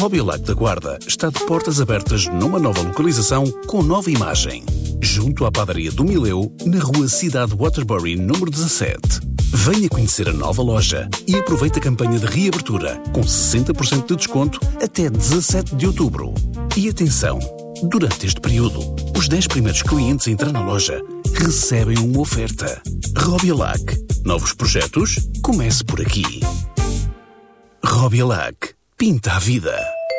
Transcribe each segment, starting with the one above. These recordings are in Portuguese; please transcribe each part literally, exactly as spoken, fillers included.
Robiolac da Guarda está de portas abertas numa nova localização com nova imagem. Junto à padaria do Mileu, na rua Cidade Waterbury, número dezassete. Venha conhecer a nova loja e aproveite a campanha de reabertura com sessenta por cento de desconto até dezassete de outubro. E atenção, durante este período, os dez primeiros clientes a entrar na loja recebem uma oferta. Robiolac. Novos projetos? Comece por aqui. Robiolac. Pinta a vida.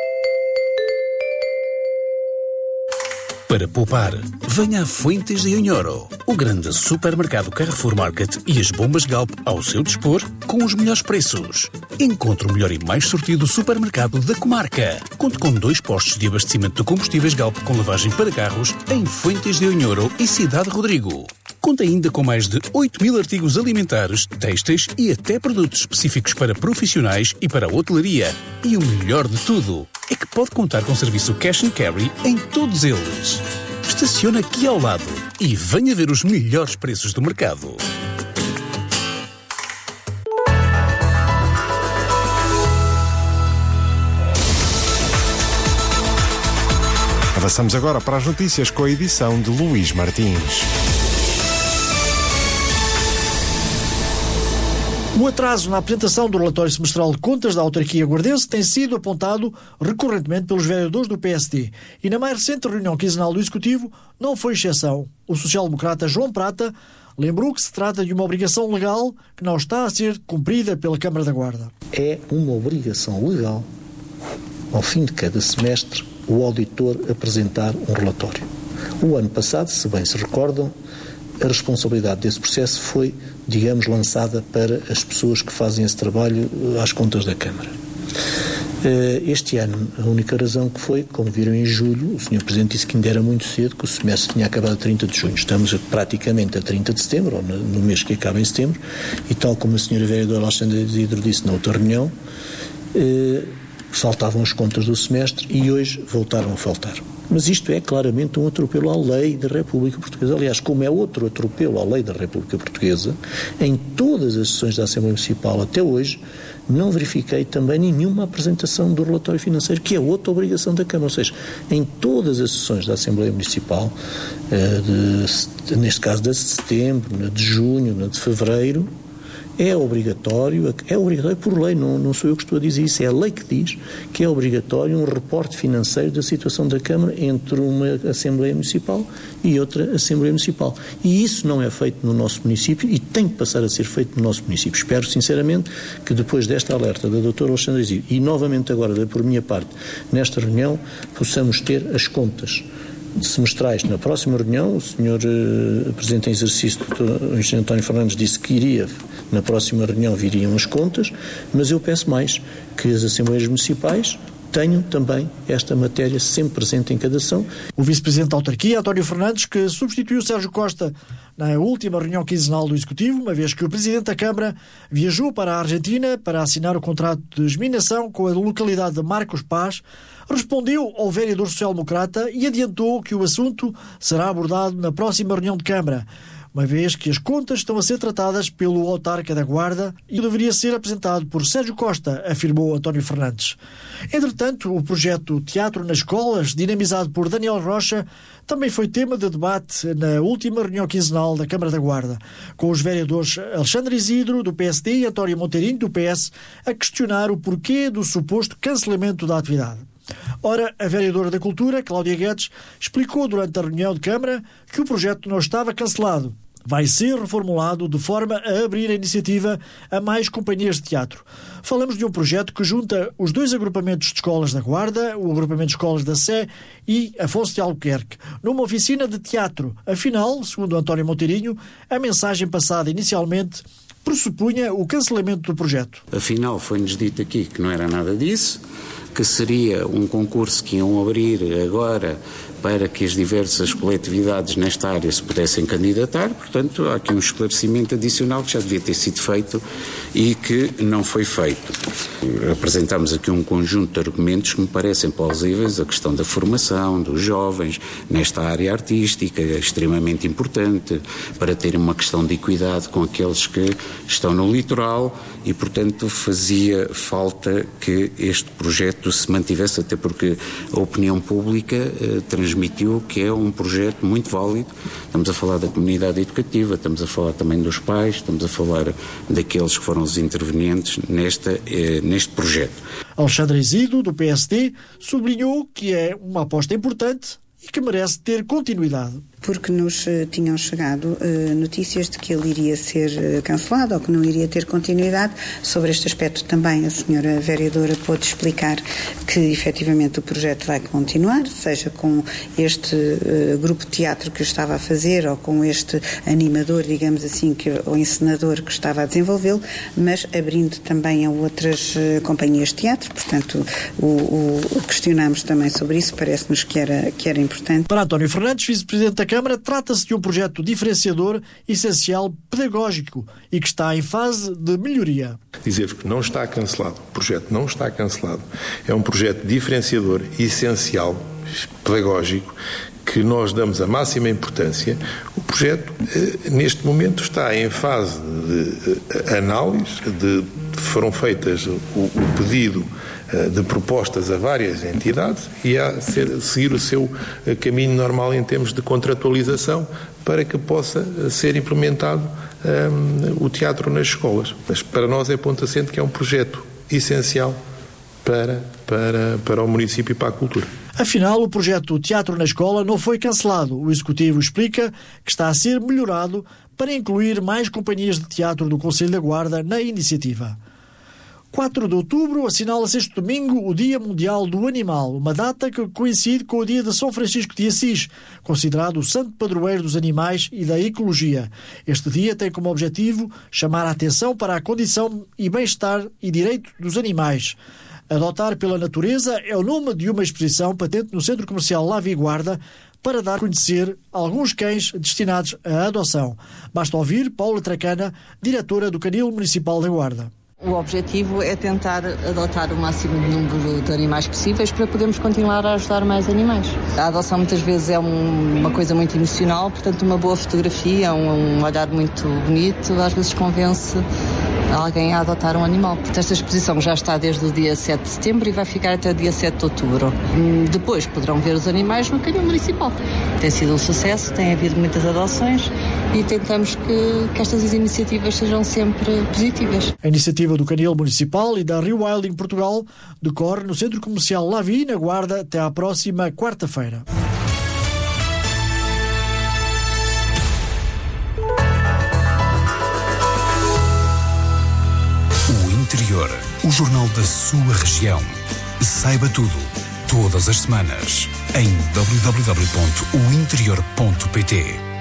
Para poupar, venha a Fuentes de Onhoro, o grande supermercado Carrefour Market e as bombas Galp ao seu dispor com os melhores preços. Encontre o melhor e mais sortido supermercado da comarca. Conte com dois postos de abastecimento de combustíveis Galp com lavagem para carros em Fuentes de Onhoro e Cidade Rodrigo. Conta ainda com mais de oito mil artigos alimentares, têxteis e até produtos específicos para profissionais e para a hotelaria. E o melhor de tudo é que pode contar com serviço cash and carry em todos eles. Estaciona aqui ao lado e venha ver os melhores preços do mercado. Avançamos agora para as notícias com a edição de Luís Martins. O atraso na apresentação do relatório semestral de contas da autarquia guardense tem sido apontado recorrentemente pelos vereadores do P S D e na mais recente reunião quinzenal do Executivo não foi exceção. O social-democrata João Prata lembrou que se trata de uma obrigação legal que não está a ser cumprida pela Câmara da Guarda. É uma obrigação legal, ao fim de cada semestre, o auditor apresentar um relatório. O ano passado, se bem se recordam, a responsabilidade desse processo foi, digamos, lançada para as pessoas que fazem esse trabalho às contas da Câmara. Este ano, a única razão que foi, como viram em julho, o senhor Presidente disse que ainda era muito cedo, que o semestre tinha acabado a trinta de junho. Estamos praticamente a trinta de setembro, ou no mês que acaba em setembro, e tal como a senhora vereadora Alexandra Isidro disse na outra reunião, faltavam as contas do semestre e hoje voltaram a faltar. Mas isto é claramente um atropelo à lei da República Portuguesa. Aliás, como é outro atropelo à lei da República Portuguesa, em todas as sessões da Assembleia Municipal até hoje, não verifiquei também nenhuma apresentação do relatório financeiro, que é outra obrigação da Câmara. Ou seja, em todas as sessões da Assembleia Municipal, de, neste caso de setembro, na de junho, na de fevereiro, é obrigatório, é obrigatório por lei, não, não sou eu que estou a dizer isso, é a lei que diz que é obrigatório um reporte financeiro da situação da Câmara entre uma Assembleia Municipal e outra Assembleia Municipal. E isso não é feito no nosso município e tem que passar a ser feito no nosso município. Espero sinceramente que depois desta alerta da doutora Alexandra Isidro e novamente agora por minha parte nesta reunião possamos ter as contas semestrais na próxima reunião. O senhor uh, Presidente em exercício, o engenheiro António Fernandes, disse que iria, na próxima reunião viriam as contas, mas eu peço mais, que as Assembleias Municipais tenham também esta matéria sempre presente em cada ação. O Vice-Presidente da Autarquia, António Fernandes, que substituiu Sérgio Costa na última reunião quinzenal do Executivo, uma vez que o Presidente da Câmara viajou para a Argentina para assinar o contrato de geminação com a localidade de Marcos Paz, respondeu ao vereador social-democrata e adiantou que o assunto será abordado na próxima reunião de Câmara, uma vez que as contas estão a ser tratadas pelo autarca da Guarda e deveria ser apresentado por Sérgio Costa, afirmou António Fernandes. Entretanto, o projeto Teatro nas Escolas, dinamizado por Daniel Rocha, também foi tema de debate na última reunião quinzenal da Câmara da Guarda, com os vereadores Alexandre Isidro, do P S D, e António Monteirinho, do P S, a questionar o porquê do suposto cancelamento da atividade. Ora, a vereadora da Cultura, Cláudia Guedes, explicou durante a reunião de Câmara que o projeto não estava cancelado. Vai ser reformulado de forma a abrir a iniciativa a mais companhias de teatro. Falamos de um projeto que junta os dois agrupamentos de escolas da Guarda, o agrupamento de escolas da Sé e Afonso de Albuquerque, numa oficina de teatro. Afinal, segundo António Monteirinho, a mensagem passada inicialmente pressupunha o cancelamento do projeto. Afinal, foi-nos dito aqui que não era nada disso, que seria um concurso que iam abrir agora para que as diversas coletividades nesta área se pudessem candidatar. Portanto, há aqui um esclarecimento adicional que já devia ter sido feito e que não foi feito. Apresentámos aqui um conjunto de argumentos que me parecem plausíveis, a questão da formação dos jovens nesta área artística, é extremamente importante, para ter uma questão de equidade com aqueles que estão no litoral e, portanto, fazia falta que este projeto se mantivesse, até porque a opinião pública eh, transmitiu que é um projeto muito válido. Estamos a falar da comunidade educativa, estamos a falar também dos pais, estamos a falar daqueles que foram os intervenientes nesta, eh, neste projeto. Alexandre Isidro, do P S D, sublinhou que é uma aposta importante e que merece ter continuidade. Porque nos uh, tinham chegado uh, notícias de que ele iria ser uh, cancelado ou que não iria ter continuidade. Sobre este aspecto também a senhora vereadora pôde explicar que efetivamente o projeto vai continuar, seja com este uh, grupo de teatro que eu estava a fazer ou com este animador, digamos assim, que, ou encenador que estava a desenvolvê-lo, mas abrindo também a outras uh, companhias de teatro. Portanto, o, o, o questionámos também sobre isso, parece-nos que era, que era importante. Para António Fernandes, vice-presidente da Câmara, trata-se de um projeto diferenciador, essencial, pedagógico e que está em fase de melhoria. Dizer que não está cancelado, o projeto não está cancelado, é um projeto diferenciador, essencial, pedagógico, que nós damos a máxima importância. O projeto, neste momento, está em fase de análise, de, foram feitas o, o pedido de propostas a várias entidades e a ser, seguir o seu caminho normal em termos de contratualização para que possa ser implementado um, o teatro nas escolas. Mas para nós é ponto assente que é um projeto essencial para, para, para o município e para a cultura. Afinal, o projeto Teatro na Escola não foi cancelado. O Executivo explica que está a ser melhorado para incluir mais companhias de teatro do Conselho da Guarda na iniciativa. quatro de outubro assinala-se este domingo o Dia Mundial do Animal, uma data que coincide com o dia de São Francisco de Assis, considerado o santo padroeiro dos animais e da ecologia. Este dia tem como objetivo chamar a atenção para a condição e bem-estar e direito dos animais. Adotar pela Natureza é o nome de uma exposição patente no Centro Comercial Lavi Guarda para dar a conhecer alguns cães destinados à adoção. Basta ouvir Paula Tracana, diretora do Canil Municipal da Guarda. O objetivo é tentar adotar o máximo número de animais possíveis para podermos continuar a ajudar mais animais. A adoção muitas vezes é um, uma coisa muito emocional, portanto uma boa fotografia, um, um olhar muito bonito, às vezes convence alguém a adotar um animal. Portanto, esta exposição já está desde o dia sete de setembro e vai ficar até o dia sete de outubro. Depois poderão ver os animais no Canil Municipal. Tem sido um sucesso, tem havido muitas adoções e tentamos que, que estas iniciativas sejam sempre positivas. A iniciativa do Canil Municipal e da Rewilding Portugal decorre no Centro Comercial Lavi, na Guarda, até à próxima quarta-feira. Interior, o jornal da sua região. Saiba tudo, todas as semanas, em w w w ponto o interior ponto p t.